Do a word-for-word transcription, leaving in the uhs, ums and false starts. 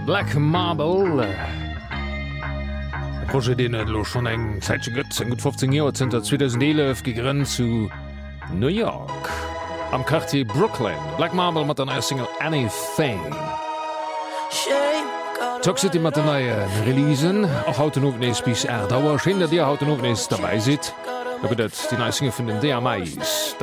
Black Marble Projekt den lo schon eng Zeitsche gëtt en gut fünfzehn Joer zenter zweitausendelf gegrënnt zu New York am Quartier Brooklyn. Black Marble mat an eier Single Anything. Toxity mat den neie Releasen och hauten ofnees bis Erdauer schen dat Dir hauten ofnees dabei sit. Dat bedet die neie Single vun den D M Is.